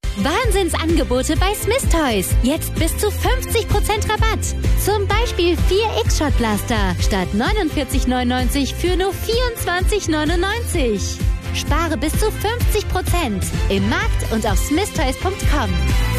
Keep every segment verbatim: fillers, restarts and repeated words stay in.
Wahnsinnsangebote bei Smith Toys. Jetzt bis zu fünfzig Prozent Rabatt. Zum Beispiel vier X-Shot Blaster statt neunundvierzig neunundneunzig für nur vierundzwanzig neunundneunzig. Spare bis zu fünfzig Prozent im Markt und auf smith toys punkt com.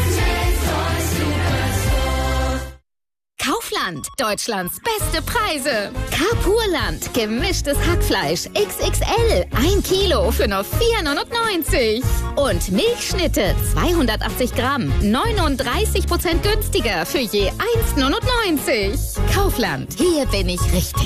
Kaufland, Deutschlands beste Preise. Carpurland, gemischtes Hackfleisch X X L, ein Kilo für nur vier neunundneunzig. Und Milchschnitte, zweihundertachtzig Gramm, neununddreißig Prozent günstiger für je eins neunundneunzig. Kaufland, hier bin ich richtig.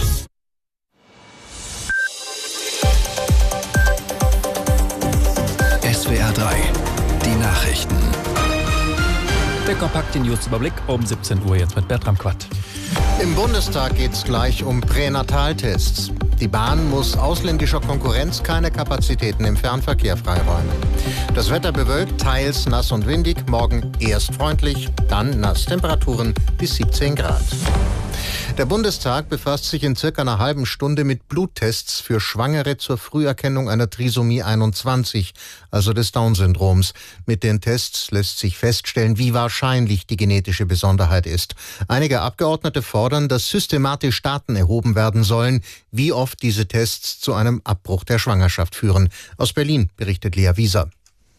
S W R drei, die Nachrichten. Der kompakte News-Überblick um siebzehn Uhr jetzt mit Bertram Quatt. Im Bundestag geht es gleich um Pränataltests. Die Bahn muss ausländischer Konkurrenz keine Kapazitäten im Fernverkehr freiräumen. Das Wetter bewölkt, teils nass und windig. Morgen erst freundlich, dann nass. Temperaturen bis siebzehn Grad. Der Bundestag befasst sich in circa einer halben Stunde mit Bluttests für Schwangere zur Früherkennung einer Trisomie einundzwanzig, also des Down-Syndroms. Mit den Tests lässt sich feststellen, wie wahrscheinlich die genetische Besonderheit ist. Einige Abgeordnete fordern, dass systematisch Daten erhoben werden sollen, wie oft diese Tests zu einem Abbruch der Schwangerschaft führen. Aus Berlin berichtet Lea Wieser.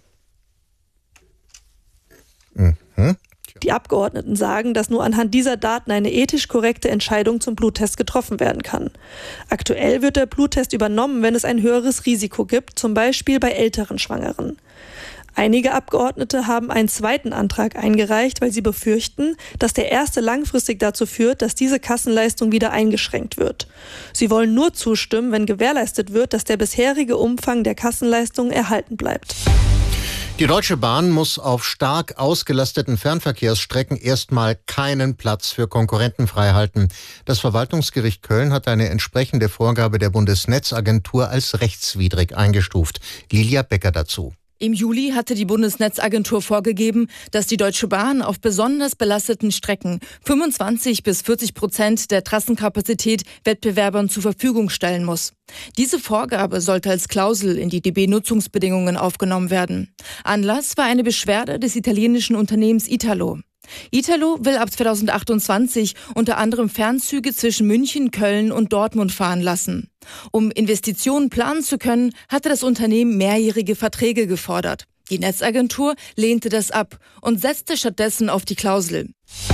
Mhm. Die Abgeordneten sagen, dass nur anhand dieser Daten eine ethisch korrekte Entscheidung zum Bluttest getroffen werden kann. Aktuell wird der Bluttest übernommen, wenn es ein höheres Risiko gibt, zum Beispiel bei älteren Schwangeren. Einige Abgeordnete haben einen zweiten Antrag eingereicht, weil sie befürchten, dass der erste langfristig dazu führt, dass diese Kassenleistung wieder eingeschränkt wird. Sie wollen nur zustimmen, wenn gewährleistet wird, dass der bisherige Umfang der Kassenleistung erhalten bleibt. Die Deutsche Bahn muss auf stark ausgelasteten Fernverkehrsstrecken erstmal keinen Platz für Konkurrenten freihalten. Das Verwaltungsgericht Köln hat eine entsprechende Vorgabe der Bundesnetzagentur als rechtswidrig eingestuft. Lilia Becker dazu. Im Juli hatte die Bundesnetzagentur vorgegeben, dass die Deutsche Bahn auf besonders belasteten Strecken fünfundzwanzig bis vierzig Prozent der Trassenkapazität Wettbewerbern zur Verfügung stellen muss. Diese Vorgabe sollte als Klausel in die D B-Nutzungsbedingungen aufgenommen werden. Anlass war eine Beschwerde des italienischen Unternehmens Italo. Italo will ab zweitausendachtundzwanzig unter anderem Fernzüge zwischen München, Köln und Dortmund fahren lassen. Um Investitionen planen zu können, hatte das Unternehmen mehrjährige Verträge gefordert. Die Netzagentur lehnte das ab und setzte stattdessen auf die Klausel.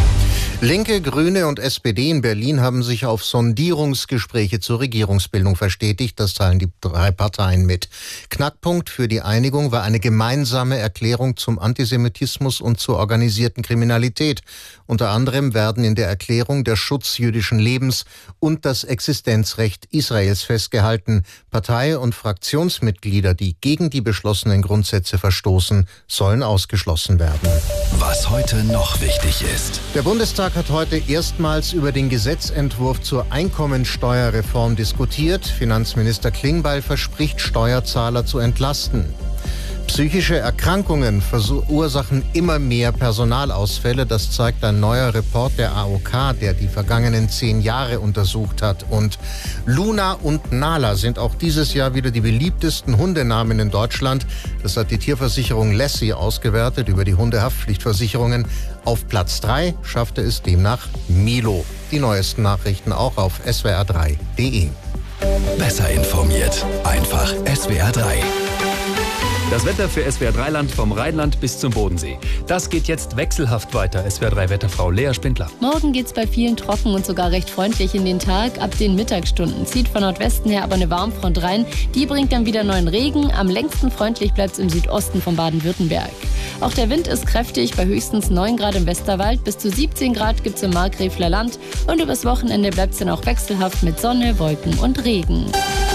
Linke, Grüne und S P D in Berlin haben sich auf Sondierungsgespräche zur Regierungsbildung verstetigt. Das teilen die drei Parteien mit. Knackpunkt für die Einigung war eine gemeinsame Erklärung zum Antisemitismus und zur organisierten Kriminalität. Unter anderem werden in der Erklärung der Schutz jüdischen Lebens und das Existenzrecht Israels festgehalten. Partei- und Fraktionsmitglieder, die gegen die beschlossenen Grundsätze verstoßen, sollen ausgeschlossen werden. Was heute noch wichtig ist. Der Bundestag hat heute erstmals über den Gesetzentwurf zur Einkommensteuerreform diskutiert. Finanzminister Klingbeil verspricht, Steuerzahler zu entlasten. Psychische Erkrankungen verursachen immer mehr Personalausfälle. Das zeigt ein neuer Report der A O K, der die vergangenen zehn Jahre untersucht hat. Und Luna und Nala sind auch dieses Jahr wieder die beliebtesten Hundenamen in Deutschland. Das hat die Tierversicherung Lassie ausgewertet über die Hundehaftpflichtversicherungen. Auf Platz drei schaffte es demnach Milo. Die neuesten Nachrichten auch auf s w r drei punkt d e. Besser informiert. Einfach S W R drei. Das Wetter für S W R drei Land vom Rheinland bis zum Bodensee. Das geht jetzt wechselhaft weiter. S W R drei Wetterfrau Lea Spindler. Morgen geht's bei vielen trocken und sogar recht freundlich in den Tag. Ab den Mittagsstunden zieht von Nordwesten her aber eine Warmfront rein. Die bringt dann wieder neuen Regen. Am längsten freundlich bleibt's im Südosten von Baden-Württemberg. Auch der Wind ist kräftig, bei höchstens neun Grad im Westerwald. Bis zu siebzehn Grad gibt's im Markgräfler Land. Und übers Wochenende bleibt's dann auch wechselhaft mit Sonne, Wolken und Regen.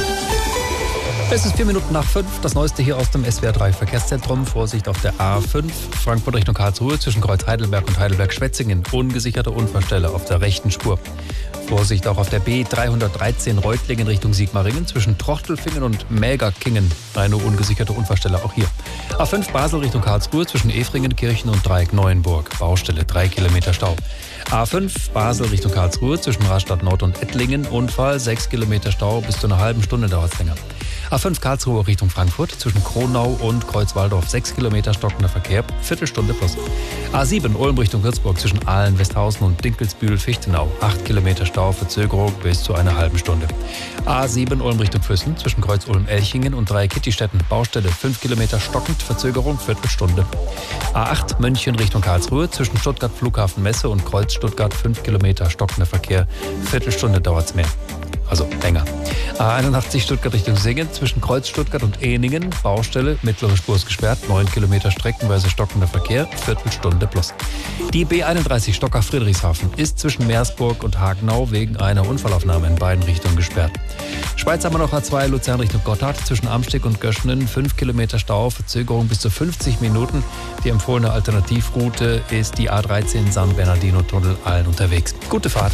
Es ist vier Minuten nach fünf. Das Neueste hier aus dem S W R drei Verkehrszentrum. Vorsicht auf der A fünf, Frankfurt Richtung Karlsruhe zwischen Kreuz Heidelberg und Heidelberg-Schwetzingen. Ungesicherte Unfallstelle auf der rechten Spur. Vorsicht auch auf der B dreihundertdreizehn Reutlingen Richtung Sigmaringen zwischen Trochtelfingen und Mägerkingen. Eine ungesicherte Unfallstelle auch hier. A fünf Basel Richtung Karlsruhe zwischen Efringenkirchen und Dreieck Neuenburg. Baustelle, drei Kilometer Stau. A fünf Basel Richtung Karlsruhe zwischen Rastatt Nord und Ettlingen. Unfall, sechs Kilometer Stau. Bis zu einer halben Stunde dauert es länger. A fünf Karlsruhe Richtung Frankfurt zwischen Kronau und Kreuzwaldorf sechs Kilometer stockender Verkehr, Viertelstunde plus. A sieben Ulm Richtung Würzburg zwischen Aalen, Westhausen und Dinkelsbühl-Fichtenau acht Kilometer Stau, Verzögerung bis zu einer halben Stunde. A sieben Ulm Richtung Füssen zwischen Kreuz Ulm-Elchingen und Dreieckittistetten Baustelle fünf Kilometer stockend, Verzögerung Viertelstunde. A acht München Richtung Karlsruhe zwischen Stuttgart Flughafen Messe und Kreuz Stuttgart fünf Kilometer stockender Verkehr, Viertelstunde dauert's mehr. Also länger. A einundachtzig Stuttgart Richtung Singen zwischen Kreuz Stuttgart und Ehningen, Baustelle, mittlere Spur ist gesperrt, neun Kilometer streckenweise stockender Verkehr, Viertelstunde plus. Die B einunddreißig Stockach-Friedrichshafen ist zwischen Meersburg und Hagenau wegen einer Unfallaufnahme in beiden Richtungen gesperrt. Schweiz haben wir noch A zwei Luzern Richtung Gotthard zwischen Amsteg und Göschenen, fünf Kilometer Stau, Verzögerung bis zu fünfzig Minuten. Die empfohlene Alternativroute ist die A dreizehn San Bernardino-Tunnel, allen unterwegs. Gute Fahrt.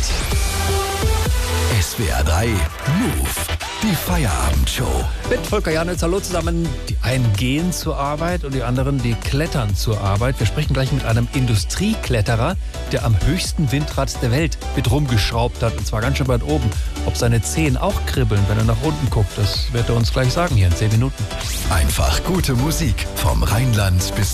S W R drei Move, die Feierabendshow. Mit Volker Janitz, hallo zusammen. Die einen gehen zur Arbeit und die anderen, die klettern zur Arbeit. Wir sprechen gleich mit einem Industriekletterer, der am höchsten Windrad der Welt mit rumgeschraubt hat. Und zwar ganz schön weit oben. Ob seine Zehen auch kribbeln, wenn er nach unten guckt, das wird er uns gleich sagen hier in zehn Minuten. Einfach gute Musik vom Rheinland bis